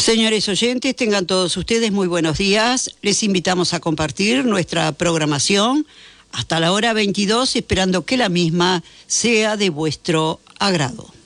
Señores oyentes, tengan todos ustedes muy buenos días. Les invitamos a compartir nuestra programación hasta la hora 22, esperando que la misma sea de vuestro agrado.